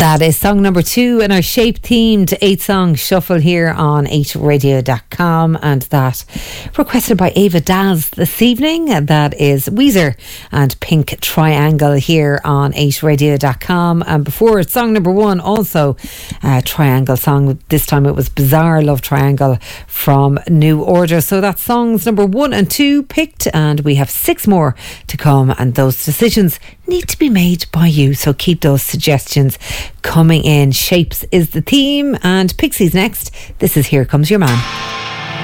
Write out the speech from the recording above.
That is song number 2 in our shape themed 8-song shuffle here on 8radio.com, and that requested by Ava Daz this evening. That is Weezer and Pink Triangle here on 8radio.com. And before it, song number 1, also a Triangle song. This time it was Bizarre Love Triangle from New Order. So that's songs number 1 and 2 picked, and we have 6 more to come, and those decisions need to be made by you, so keep those suggestions coming in. Shapes is the theme, and Pixie's next. This is Here Comes Your Man.